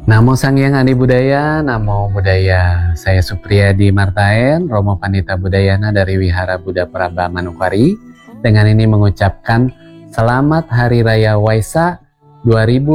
Namo Sanghyang Adi Budaya, Namo Buddhaya. Saya Supriyadi Martaen, Romo Pandita Budayana dari Wihara Buddha Praba Manokwari. Dengan ini mengucapkan Selamat Hari Raya Waisak 2000